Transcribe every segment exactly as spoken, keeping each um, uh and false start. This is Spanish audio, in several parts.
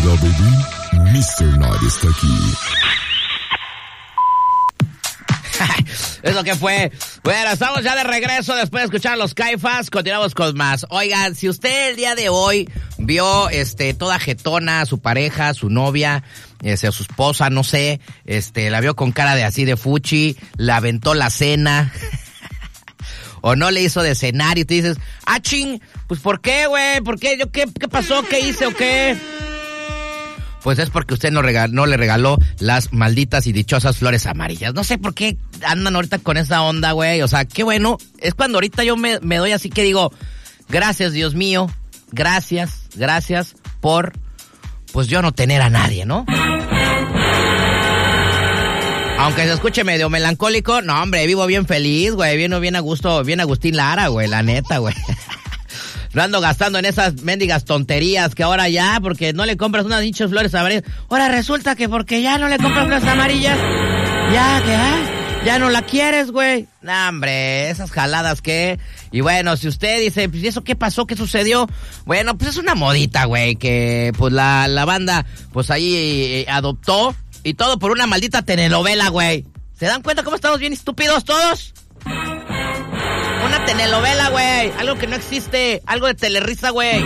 Hola, baby. mister Night está aquí. ¿Eso qué fue? Bueno, estamos ya de regreso después de escuchar a los Caifás. Continuamos con más. Oigan, si usted el día de hoy vio este toda jetona a su pareja, su novia, este, a su esposa, no sé, este, la vio con cara de así de fuchi, le aventó la cena, o no le hizo de cenar y te dices, ah, ching, pues ¿por qué, güey? ¿Por qué? ¿Yo qué, qué pasó? ¿Qué hice o qué? Pues es porque usted no, regal, no le regaló las malditas y dichosas flores amarillas. No sé por qué andan ahorita con esa onda, güey. O sea, qué bueno. Es cuando ahorita yo me, me doy así que digo, gracias, Dios mío. Gracias, gracias por, pues yo no tener a nadie, ¿no? Aunque se escuche medio melancólico, no, hombre, vivo bien feliz, güey. Vivo bien a gusto, bien Agustín Lara, güey, la neta, güey. No ando gastando en esas mendigas tonterías que ahora ya, porque no le compras unas dichas flores amarillas. Ahora resulta que porque ya no le compras flores amarillas, ya, que ah, ya no la quieres, güey. No, hombre, esas jaladas que... Y bueno, si usted dice, pues, ¿y eso qué pasó? ¿Qué sucedió? Bueno, pues es una modita, güey, que pues la, la banda, pues ahí eh, adoptó, y todo por una maldita telenovela, güey. ¿Se dan cuenta cómo estamos bien estúpidos todos? Una telenovela, güey. Algo que no existe. Algo de Telerisa, güey.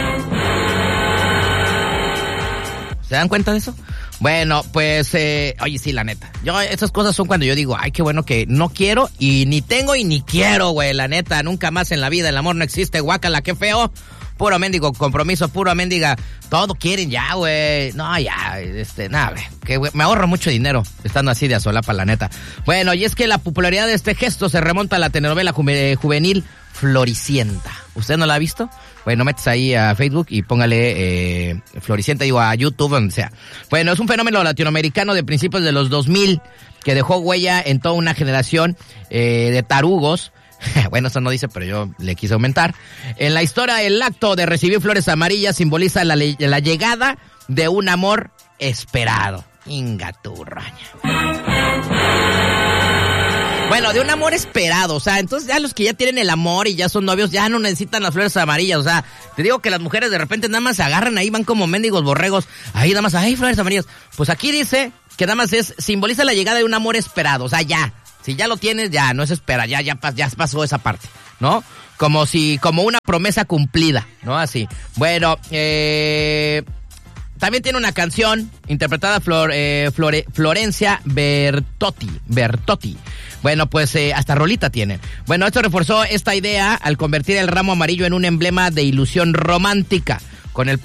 ¿Se dan cuenta de eso? Bueno, pues, eh, oye, sí, la neta. Yo, esas cosas son cuando yo digo, ay, qué bueno que no quiero y ni tengo y ni quiero, güey. La neta, nunca más en la vida el amor no existe. Guácala, qué feo. Puro mendigo compromiso, puro mendiga. Todo quieren ya, güey. No, ya, este, nada, güey. Que, güey, me ahorro mucho dinero estando así de asolapa, la neta. Bueno, y es que la popularidad de este gesto se remonta a la telenovela juve, juvenil Floricienta. ¿Usted no la ha visto? Bueno, metes ahí a Facebook y póngale eh, Floricienta, digo, a YouTube, donde sea. Bueno, es un fenómeno latinoamericano de principios de los dos mil que dejó huella en toda una generación eh, de tarugos. Bueno, eso no dice, pero yo le quise aumentar. En la historia, el acto de recibir flores amarillas simboliza la, le- la llegada de un amor esperado. Inga tu raña. Bueno, de un amor esperado, o sea, entonces ya los que ya tienen el amor y ya son novios ya no necesitan las flores amarillas, o sea, te digo que las mujeres de repente nada más se agarran ahí, van como mendigos borregos, ahí nada más, ay, flores amarillas. Pues aquí dice que nada más es, simboliza la llegada de un amor esperado, o sea, ya. Si ya lo tienes, ya, no es espera, ya, ya, ya pasó esa parte, ¿no? Como si, como una promesa cumplida, ¿no? Así. Bueno, eh... también tiene una canción interpretada Flor, eh, Flore, Florencia Bertotti, Bertotti. Bueno, pues eh, hasta rolita tiene. Bueno, esto reforzó esta idea al convertir el ramo amarillo en un emblema de ilusión romántica. Con el